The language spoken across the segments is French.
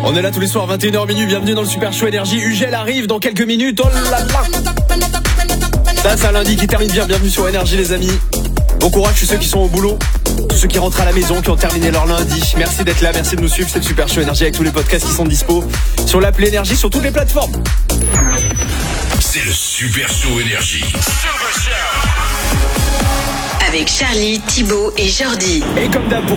On est là tous les soirs 21h minuit, bienvenue dans le Super Show Énergie. Ugel arrive dans quelques minutes. Oh là là. Ça c'est un lundi qui termine bien, bienvenue sur Énergie les amis. Bon courage tous ceux qui sont au boulot, tous ceux qui rentrent à la maison, qui ont terminé leur lundi. Merci d'être là, merci de nous suivre, c'est le Super Show Énergie avec tous les podcasts qui sont dispo sur l'appli Énergie, sur toutes les plateformes. C'est le Super Show Énergie. Avec Charlie, Thibaut et Jordi. Et comme d'hab,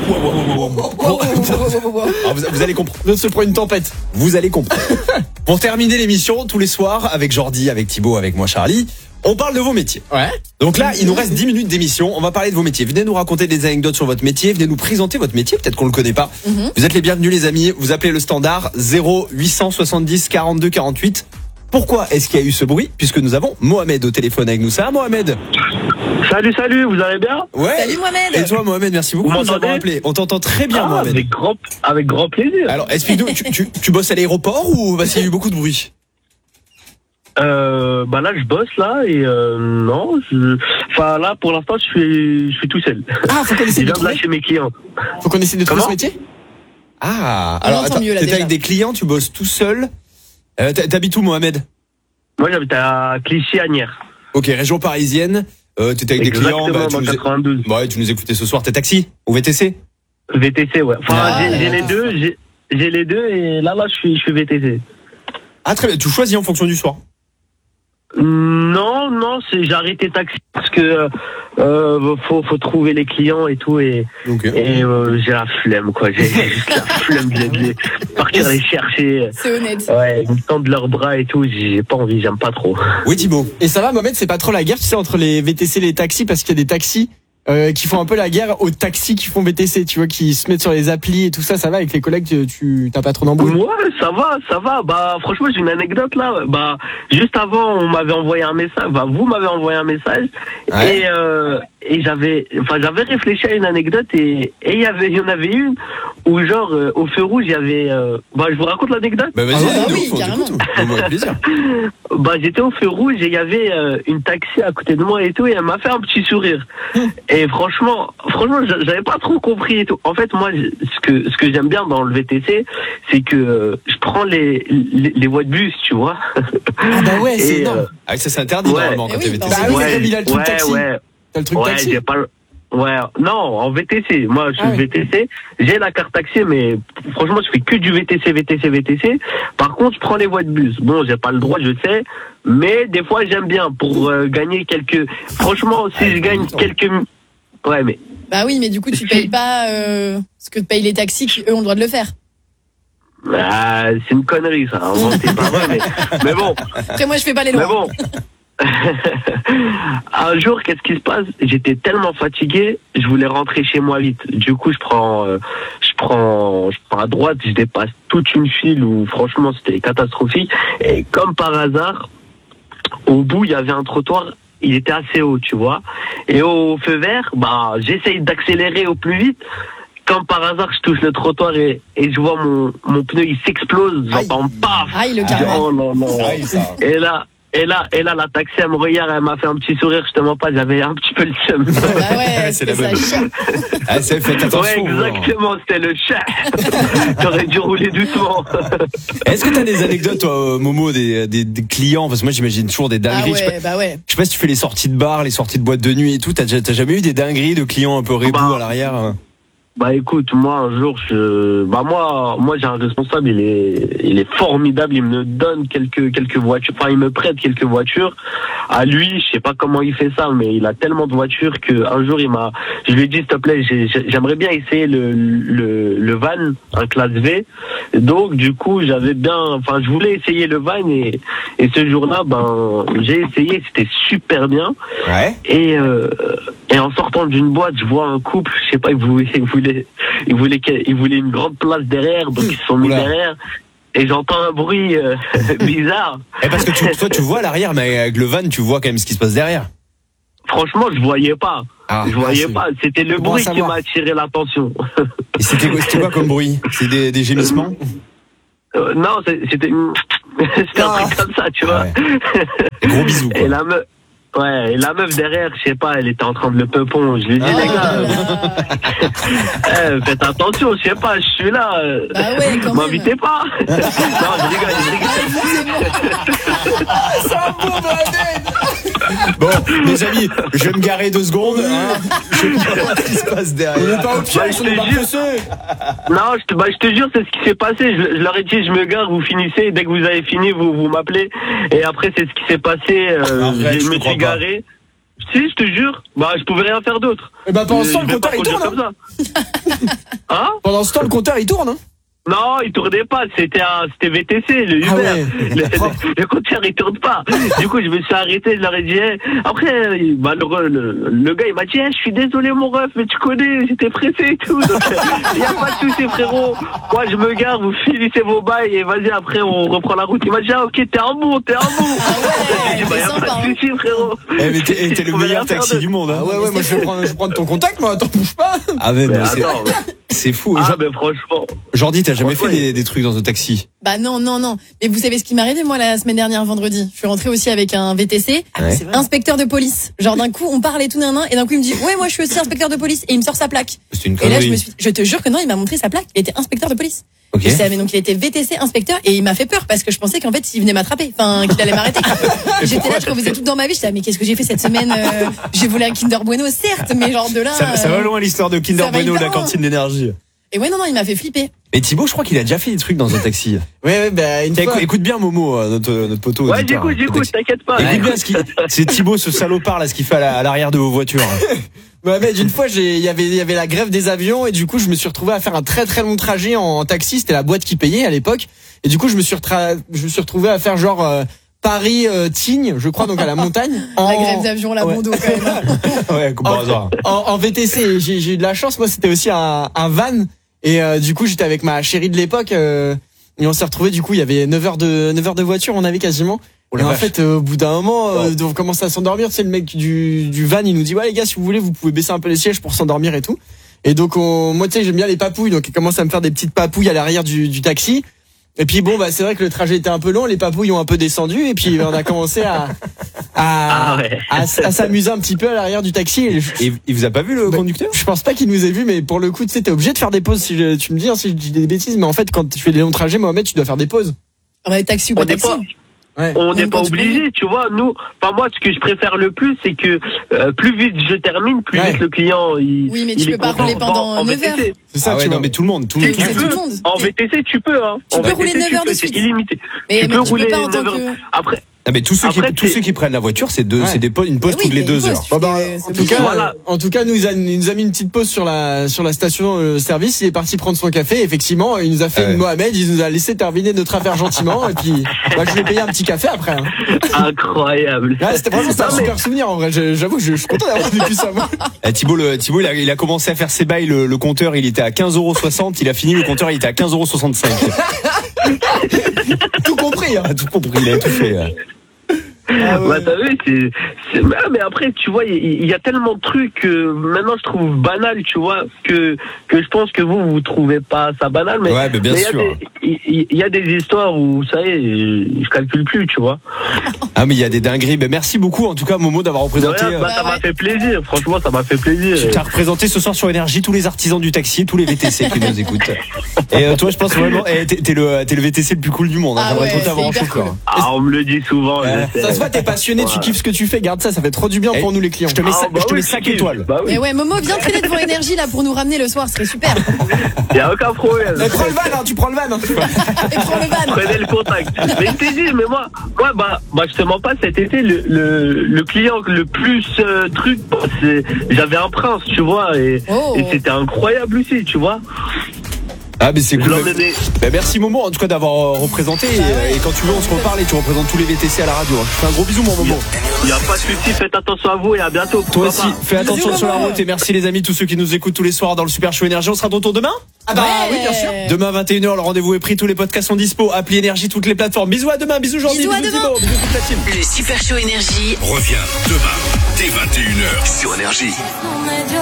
vous allez comprendre. On se prend une tempête. Vous allez comprendre. Pour terminer l'émission, tous les soirs, avec Jordi, avec Thibaut, avec moi Charlie, on parle de vos métiers. Ouais. Donc là, il nous reste 10 minutes d'émission. On va parler de vos métiers. Venez nous raconter des anecdotes sur votre métier. Venez nous présenter votre métier. Peut-être qu'on le connaît pas. Vous êtes les bienvenus, les amis. Vous appelez le standard 0870 42 48. Pourquoi est-ce qu'il y a eu ce bruit? Puisque nous avons Mohamed au téléphone avec nous. Ça va, Mohamed? Salut, vous allez bien? Ouais. Salut Mohamed. Et toi, Mohamed, merci beaucoup de nous avoir appelé. On t'entend très bien, Mohamed. Avec grand plaisir. Alors, explique-nous, tu bosses à l'aéroport ou parce qu'il y a eu beaucoup de bruit? Bah là, je bosse là et enfin là, pour l'instant, je suis tout seul. Ah, faut connaître je viens de lâcher mes clients. Vous connaissez de trouver ce métier? Ah, alors attends, t'es avec des clients, tu bosses tout seul. T'habites où, Mohamed? Moi, j'habite à Clichy-Agnières. Ok, région parisienne. T'étais avec des clients. Exactement, dans 92. Ouais, tu nous écoutais ce soir. T'es taxi ou VTC? VTC, ouais. Enfin, j'ai les deux. J'ai les deux et là, je suis VTC. Ah, très bien. Tu choisis en fonction du soir? Non, j'ai arrêté taxi parce que faut trouver les clients et tout et j'ai la flemme quoi, j'ai juste la flemme de partir les chercher. C'est honnête. Ouais, ils me tendent leurs bras et tout, j'ai pas envie, j'aime pas trop. Oui Thibaut. Et ça va Mohamed, c'est pas trop la guerre tu sais entre les VTC et les taxis parce qu'il y a des taxis qui font un peu la guerre aux taxis qui font VTC, tu vois, qui se mettent sur les applis et tout ça, ça va avec les collègues, tu t'as pas trop d'embrouilles? Ouais, ça va. Bah, franchement, j'ai une anecdote là. Bah, juste avant, on m'avait envoyé un message. Bah, vous m'avez envoyé un message. Ouais. Et j'avais réfléchi à une anecdote et il y en avait une où genre, au feu rouge, il y avait, je vous raconte l'anecdote? Bah, vas-y, oui, carrément. Plaisir. Bah, j'étais au feu rouge et il y avait une taxi à côté de moi et tout et elle m'a fait un petit sourire. Et franchement, j'avais pas trop compris et tout. En fait, moi, ce que j'aime bien dans le VTC, c'est que je prends les voies de bus, tu vois. Ah bah ouais, c'est énorme. Ah, ça c'est interdit normalement quand t'es VTC. Bah oui, c'est comme il a le truc taxi. T'as le truc taxi. J'ai pas non, en VTC. Moi, je suis VTC. J'ai la carte taxi, mais franchement, je fais que du VTC. Par contre, je prends les voies de bus. Bon, j'ai pas le droit, je sais. Mais des fois, j'aime bien pour gagner quelques... Franchement, si je gagne quelques... Ouais, mais... Bah oui, mais du coup, tu payes pas ce que payent les taxis qui, eux, ont le droit de le faire. Ah, c'est une connerie, ça. C'est pas vrai, mais bon. Après, moi, je fais pas les lois. Mais bon. Un jour, qu'est-ce qui se passe? J'étais tellement fatigué, je voulais rentrer chez moi vite. Du coup, je prends à droite, je dépasse toute une file où franchement c'était catastrophique. Et comme par hasard, au bout il y avait un trottoir, il était assez haut, tu vois. Et au feu vert, j'essaye d'accélérer au plus vite. Comme par hasard, je touche le trottoir et je vois mon pneu, il s'explose. J'entends paf. Aïe, le carré. Oh non. Et là, la taxi, elle me regarde, elle m'a fait un petit sourire, je te mens pas, j'avais un petit peu le seum. Bah ouais, c'est la bonne. Ah, c'est fait attention. Ouais, exactement, c'était le chat. J'aurais dû rouler doucement. Est-ce que t'as des anecdotes, toi, Momo, des clients? Parce que moi, j'imagine toujours des dingueries. Ah ouais, bah ouais. Je sais pas si tu fais les sorties de bar, les sorties de boîte de nuit et tout. T'as jamais eu des dingueries de clients un peu rébous à l'arrière? Bah écoute, moi un jour moi j'ai un responsable, il est formidable, il me donne quelques voitures, enfin il me prête quelques voitures. À lui, je sais pas comment il fait ça, mais il a tellement de voitures que un jour je lui ai dit s'il te plaît, j'aimerais bien essayer le van, un classe V. Donc du coup, je voulais essayer le van et ce jour-là, j'ai essayé, c'était super bien. Ouais. Et en sortant d'une boîte, je vois un couple, je sais pas, ils voulaient une grande place derrière, donc ils se sont mis derrière. Et j'entends un bruit bizarre. Et parce que toi, tu vois à l'arrière, mais avec le van, tu vois quand même ce qui se passe derrière. Franchement, je voyais pas. Je voyais pas. C'était le bruit qui m'a attiré l'attention. Et c'était quoi comme bruit? C'est des gémissements? Non, c'était un truc comme ça, tu vois. Ouais. Gros bisous, quoi. Et la meuf, Ouais, et la meuf derrière, je sais pas, elle était en train de le peupon. Je lui ai dit, les gars, faites attention, je sais pas, je suis là. Bah ouais, quand même. M'invitez pas. Non, je rigole. C'est un beau bordel. Bon, mes amis, je vais me garer 2 secondes. Hein. Je sais pas ce qui se passe derrière. On n'est pas au piège, on est pas pressé. Non, je te jure, c'est ce qui s'est passé. Je leur ai dit, je me gare, vous finissez. Et dès que vous avez fini, vous m'appelez. Et après, c'est ce qui s'est passé. Je me suis garé. Si, je te jure. Bah, je pouvais rien faire d'autre. Et bah, pendant ce temps, le compteur, il tourne. Hein? Pendant ce temps, le compteur, il tourne, hein. Non, il tournait pas, c'était VTC, le Uber. Ouais. Le compteur, il tourne pas. Du coup, je me suis arrêté, je leur ai dit, après, bah, le gars, il m'a dit, je suis désolé, mon ref, mais tu connais, j'étais pressé et tout. Donc, il y a pas de souci, frérot. Moi, je me gare, vous finissez vos bails et vas-y, après, on reprend la route. Il m'a dit, ok, t'es un bon. Ah ouais, J'ai dit, bah, y a pas de souci, frérot. Eh, mais t'es le meilleur taxi du monde, hein. Ah ouais, moi, je vais prendre ton contact, moi, attends, bouge pas. Ah, mais Attends, c'est fou. ah, mais franchement. Jordi, t'as jamais fait des trucs dans un taxi? Bah non. Mais vous savez ce qui m'est arrivé, moi, la semaine dernière, vendredi? Je suis rentrée aussi avec un VTC, inspecteur de police. Genre, d'un coup, on parle et tout, et d'un coup, il me dit, ouais, moi, je suis aussi inspecteur de police. Et il me sort sa plaque. C'est une Et là, connerie. je te jure que non, il m'a montré sa plaque. Il était inspecteur de police. Ok. Je savais, donc il était VTC inspecteur et il m'a fait peur parce que je pensais qu'en fait il venait m'attraper, enfin qu'il allait m'arrêter. J'étais là, je refaisais tout dans ma vie, je disais mais qu'est-ce que j'ai fait cette semaine? J'ai volé un Kinder Bueno, certes, mais genre de là. Ça va loin l'histoire de Kinder ça va Bueno, hyper la loin. cantine d'énergie. Et ouais, non, il m'a fait flipper. Et Thibaut, je crois qu'il a déjà fait des trucs dans un taxi. Ouais, bah, une fois. Écoute bien Momo, notre poteau. Ouais, auditeur, j'écoute, t'inquiète pas. Écoute bien c'est Thibaut, ce salopard là, ce qu'il fait à l'arrière de vos voitures. Ouais, mais d'une fois, il y avait la grève des avions et du coup, je me suis retrouvé à faire un très très long trajet en taxi. C'était la boîte qui payait à l'époque. Et du coup, je me suis retrouvé à faire genre Paris Tignes, je crois, donc à la montagne. La grève d'avion, la Bondo quand même. Ouais, comme par hasard. En VTC. J'ai eu de la chance. Moi, c'était aussi un van. Et du coup, j'étais avec ma chérie de l'époque. Et on s'est retrouvé. Du coup, il y avait 9 heures de voiture. On avait quasiment. Et en fait, au bout d'un moment, on commence à s'endormir. C'est le mec du van, il nous dit ouais les gars, si vous voulez, vous pouvez baisser un peu les sièges pour s'endormir et tout. Et donc moi tu sais, j'aime bien les papouilles, donc il commence à me faire des petites papouilles à l'arrière du taxi. Et puis bon, bah c'est vrai que le trajet était un peu long, les papouilles ont un peu descendu et puis on a commencé à s'amuser un petit peu à l'arrière du taxi. Et il vous a pas vu le conducteur? Je pense pas qu'il nous ait vu, mais pour le coup, tu sais, t'es obligé de faire des pauses. Tu me dis si je dis des bêtises, mais en fait, quand tu fais des longs trajets, Mohamed, tu dois faire des pauses. Ouais, taxi ou pas taxi. Ouais. On n'est pas obligé, tu vois. Nous, enfin moi, ce que je préfère le plus, c'est que plus vite je termine, plus vite le client. Oui, mais tu peux pas rouler pendant 9 heures. C'est ça, non, mais tout le monde. Tu peux. En VTC, tu peux. Hein. Tu peux rouler 9 heures de suite. C'est illimité. Mais tu peux rouler pas en 9 tant heures. que. Après. Ah, mais tous ceux qui prennent la voiture, c'est une pause toutes les 2 heures. En tout cas, nous a mis une petite pause sur la station service. Il est parti prendre son café. Effectivement, il nous a fait une Mohamed. Il nous a laissé terminer notre affaire gentiment. Et puis, je lui ai payé un petit café après. Hein. Incroyable. Ouais, c'était vraiment un super souvenir en vrai. J'avoue que je suis content d'avoir vécu ça. Moi. Thibaut, il a commencé à faire ses bails. Le compteur, il était à 15,60 €. Il a fini le compteur, il était à 15,65 €. Tout compris. Hein. Tout compris. Il a tout fait. Bah t'as vu, mais après tu vois il y a tellement de trucs que maintenant je trouve banal, tu vois, que je pense que vous trouvez pas ça banal, mais ouais, mais bien sûr. Il y a des histoires où ça y est, je calcule plus, tu vois. Ah mais il y a des dingueries. Ben merci beaucoup en tout cas Momo d'avoir représenté. Ça m'a fait plaisir, franchement ça m'a fait plaisir. Tu as représenté ce soir sur Énergie tous les artisans du taxi, tous les VTC qui nous écoutent. Et toi je pense vraiment t'es le VTC le plus cool du monde. J'aimerais trop t'avoir en chauffeur. Cool. Ah on me le dit souvent. Ça se voit, t'es passionné, tu kiffes ce que tu fais, garde ça fait trop du bien pour nous les clients. Je te mets 5 étoiles. Bah oui. Mais ouais, Momo, viens traîner devant Énergie là pour nous ramener le soir, ce serait super. Y a aucun problème. Mais prends le van, hein, tu prends le van. Hein. Et prends le van. Prenez le contact. Mais je t'ai dit, mais moi, je te mens pas, cet été, le client le plus j'avais un prince, tu vois, et c'était incroyable aussi, tu vois. Ah mais c'est cool. Merci Momo en tout cas d'avoir représenté et quand tu veux on se reparle et tu représentes tous les VTC à la radio. Je fais un gros bisou mon Momo. Il y a pas de souci, faites attention à vous et à bientôt. Toi aussi, fais attention sur la route et merci les amis tous ceux qui nous écoutent tous les soirs dans le Super Show Énergie. On sera de retour demain? Ah bah oui bien sûr. Demain 21h, le rendez-vous est pris, tous les podcasts sont dispo, appli Énergie, toutes les plateformes. Bisous à demain, bisous Jordi, bisous Thibaut, bisous toute la team. Le Super Show Énergie revient demain dès 21h sur Énergie.